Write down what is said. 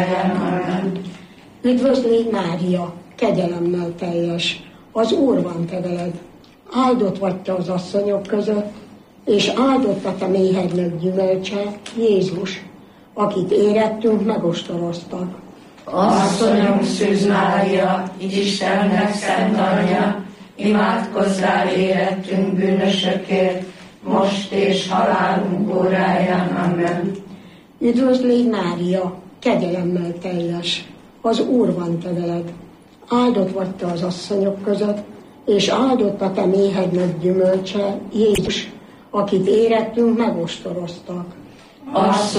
óráján. Amen. Üdvözl légy, Mária, kegyelemmel teljes, az Úr van te veled. Áldott vagy te az asszonyok között, és áldott a te méhednek gyümölcse, Jézus, akit érettünk megostoroztak. Asszonyom Szűz Mária, Istennek szent anyja, imádkozzál érettünk bűnösökért, most és halálunk óráján. Amen. Üdvözl légy, Mária, kegyelemmel teljes, az Úr van te veled. Áldott vagy te az asszonyok között, és áldott a te méhednek gyümölcse, Jézus, akit érettünk megostoroztak.